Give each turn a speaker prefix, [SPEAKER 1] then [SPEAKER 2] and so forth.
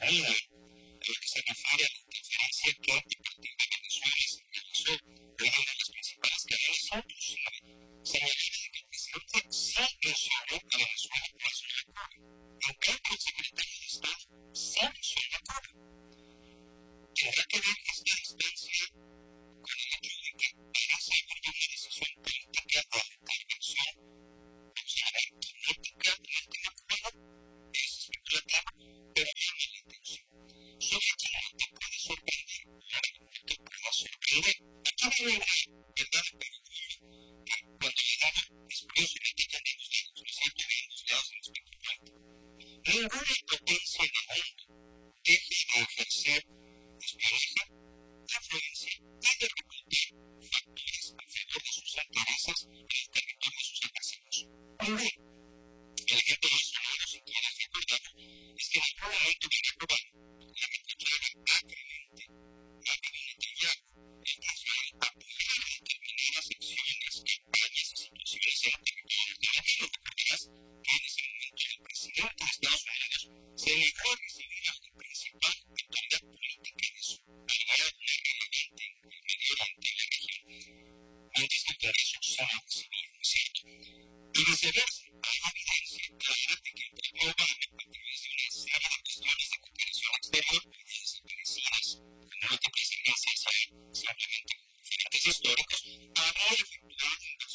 [SPEAKER 1] dominio, a lo que se refiere a la interferencia que a partir de Venezuela se realizó en una de las principales cadenas, inclusive señalaba de que el presidente sí mencionó a Venezuela por eso la Cuba. En cambio, el secretario de Estado sí mencionó a Cuba. Tendrá que ver esta distancia con el hecho de que parece haber ya una decisión política de intervención, vamos a ver, kinética en el tema cubano, es especulativo, pero llama la atención. Sobre China te puede sorprender, te puede sorprender. Aquí viene una verdad periodista que cuando llegaba es curioso que aquí tenemos dados, no siempre ven los dados en respecto al cuento. Ninguna potencia en el mundo deja de ejercer espionaje, influencia y de repetir factores a favor de sus intereses en el territorio de sus adversarios. Ninguna.